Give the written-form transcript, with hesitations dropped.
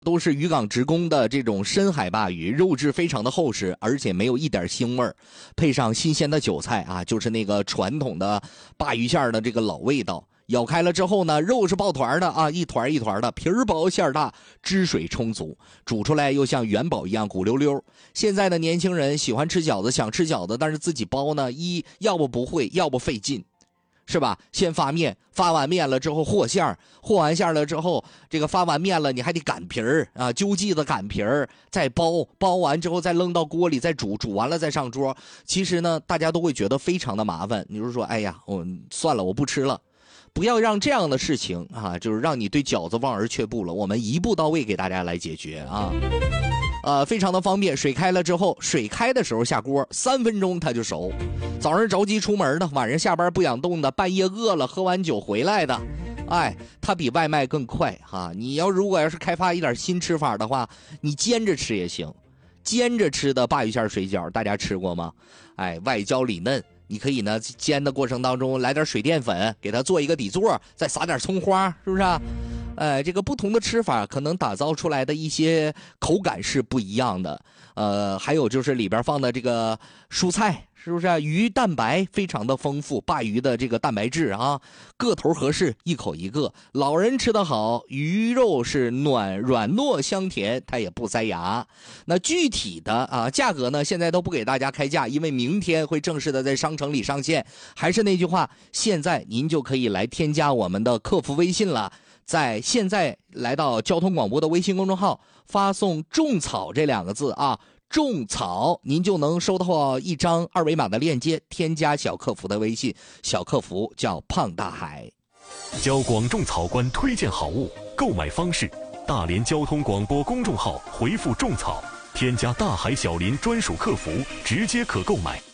都是渔港直供的这种深海鲅鱼，肉质非常的厚实，而且没有一点腥味儿，配上新鲜的韭菜啊，就是那个传统的鲅鱼馅的这个老味道。咬开了之后呢，肉是抱团的啊，一团一团的，皮儿薄馅大，汁水充足，煮出来又像元宝一样鼓溜溜。现在的年轻人喜欢吃饺子，想吃饺子，但是自己包呢，要不不会，要不费劲。是吧？先发面，发完面了之后和馅儿，和完馅儿了之后，这个发完面了，你还得擀皮儿啊，揪剂子擀皮儿，再包，包完之后再扔到锅里再煮，煮完了再上桌。其实呢，大家都会觉得非常的麻烦。你就说，哎呀，算了，我不吃了。不要让这样的事情啊，就是让你对饺子望而却步了。我们一步到位给大家来解决啊。非常的方便，水开了之后，水开的时候下锅，3分钟它就熟。早上着急出门的，晚上下班不想动的，半夜饿了喝完酒回来的，它比外卖更快哈。你如果是开发一点新吃法的话，你煎着吃也行。煎着吃的鲅鱼馅水饺，大家吃过吗？外焦里嫩。你可以呢，煎的过程当中来点水淀粉，给它做一个底座，再撒点葱花，是不是啊？这个不同的吃法可能打造出来的一些口感是不一样的。还有就是里边放的这个蔬菜，是不是啊？鱼蛋白非常的丰富，鲅鱼的这个蛋白质啊，个头合适，一口一个，老人吃得好。鱼肉是软糯香甜，它也不塞牙。那具体的价格呢，现在都不给大家开价，因为明天会正式的在商城里上线。还是那句话，现在您就可以来添加我们的客服微信了。现在来到交通广播的微信公众号，发送种草这2个字啊，种草，您就能收到一张2维码的链接，添加小客服的微信，小客服叫胖大海。 交广种草官推荐好物，购买方式：大连交通广播公众号回复种草，添加大海小林专属客服，直接可购买。